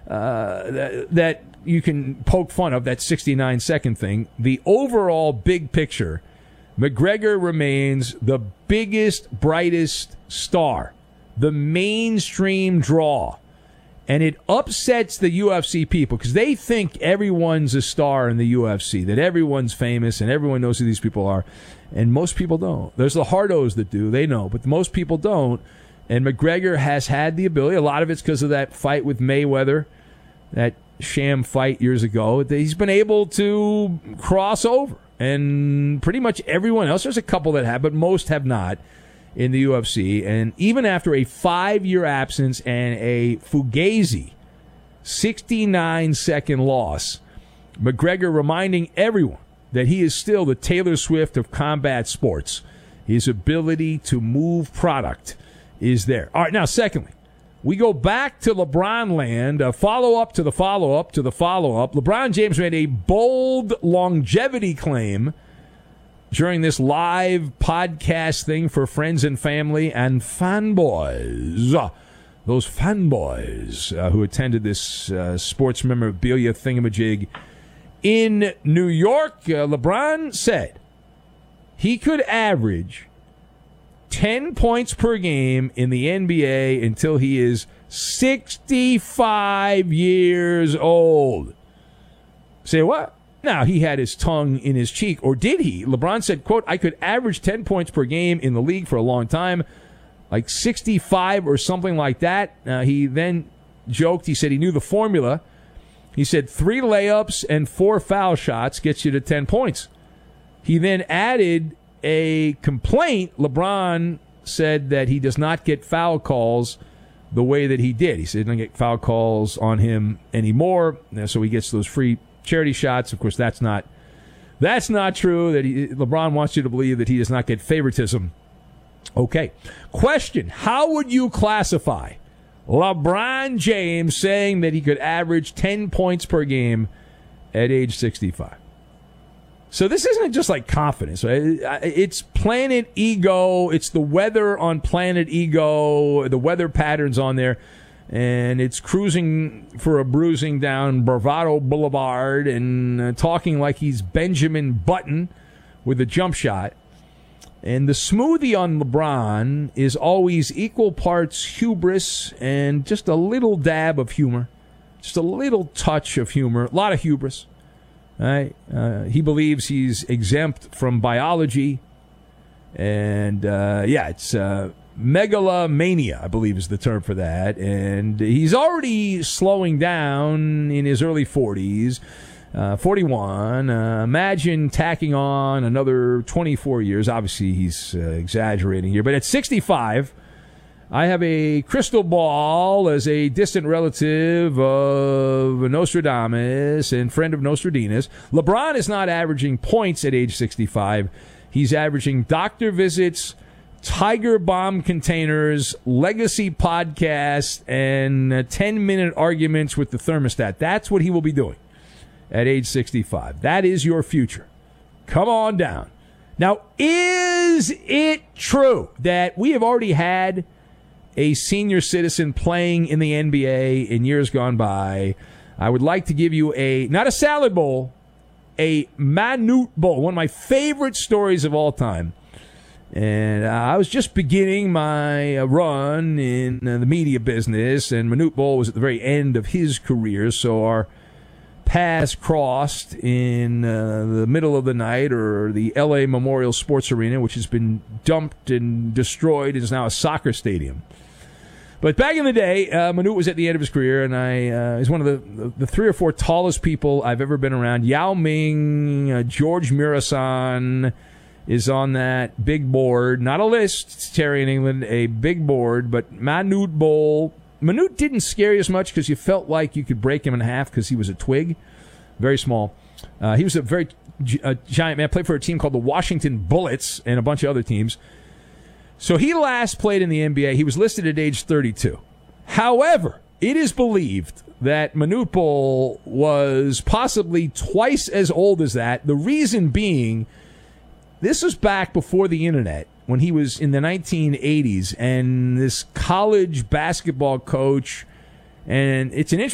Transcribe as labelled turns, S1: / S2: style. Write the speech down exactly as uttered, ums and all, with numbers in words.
S1: uh, that, that you can poke fun of, that sixty-nine second thing. The overall big picture, McGregor remains the biggest, brightest star, the mainstream draw. And it upsets the U F C people because they think everyone's a star in the U F C, that everyone's famous and everyone knows who these people are. And most people don't. There's the hardos that do. They know. But most people don't. And McGregor has had the ability. A lot of it's because of that fight with Mayweather, that sham fight years ago. He's been able to cross over. And pretty much everyone else, there's a couple that have, but most have not in the U F C. And even after a five-year absence and a fugazi sixty-nine second loss, McGregor reminding everyone that he is still the Taylor Swift of combat sports. His ability to move product is there. All right, now, secondly, we go back to LeBron land, a follow-up to the follow-up to the follow-up. LeBron James made a bold longevity claim during this live podcast thing for friends and family and fanboys. Those fanboys uh, who attended this uh, sports memorabilia thingamajig in New York. Uh, LeBron said he could average ten points per game in the N B A until he is sixty-five years old. Say what? Now, he had his tongue in his cheek, or did he? LeBron said, quote, I could average ten points per game in the league for a long time, like sixty-five or something like that. Uh, he then joked, he said he knew the formula. He said three layups and four foul shots gets you to ten points. He then added a complaint. LeBron said that he does not get foul calls the way that he did. He said he doesn't get foul calls on him anymore, so he gets those free charity shots. Of course, that's not that's not true. That he, LeBron wants you to believe that he does not get favoritism. Okay. Question: how would you classify LeBron James saying that he could average ten points per game at age sixty-five? So this isn't just like confidence, right? It's planet ego. It's the weather on planet ego, the weather patterns on there. And it's cruising for a bruising down Bravado Boulevard and uh, talking like he's Benjamin Button with a jump shot. And the smoothie on LeBron is always equal parts hubris and just a little dab of humor. Just a little touch of humor. A lot of hubris. Right? Uh, he believes he's exempt from biology. And, uh, yeah, it's... Uh, megalomania, I believe is the term for that. And he's already slowing down in his early forties, uh, forty-one. Uh, imagine tacking on another twenty-four years. Obviously, he's uh, exaggerating here. But at sixty-five, I have a crystal ball as a distant relative of Nostradamus and friend of Nostradamus. LeBron is not averaging points at age sixty-five. He's averaging doctor visits, Tiger bomb containers, legacy podcasts, and ten-minute arguments with the thermostat. That's what he will be doing at age sixty-five. That is your future. Come on down. Now, is it true that we have already had a senior citizen playing in the N B A in years gone by? I would like to give you a, not a salad bowl, a Manute Bowl, one of my favorite stories of all time. And uh, I was just beginning my uh, run in uh, the media business, and Manute Bol was at the very end of his career, so our paths crossed in uh, the middle of the night, or the L A Memorial Sports Arena, which has been dumped and destroyed and is now a soccer stadium. But back in the day, uh, Manute was at the end of his career, and I uh, he's one of the, the, the three or four tallest people I've ever been around. Yao Ming, uh, George Mirasan is on that big board. Not a list, Terry in England, a big board, but Manute Bol. Manute didn't scare you as much because you felt like you could break him in half because he was a twig. Very small. Uh, he was a very a giant man. Played for a team called the Washington Bullets and a bunch of other teams. So he last played in the N B A. He was listed at age thirty-two. However, it is believed that Manute Bol was possibly twice as old as that. The reason being, this was back before the internet, when he was in the nineteen eighties, and this college basketball coach, and it's an interesting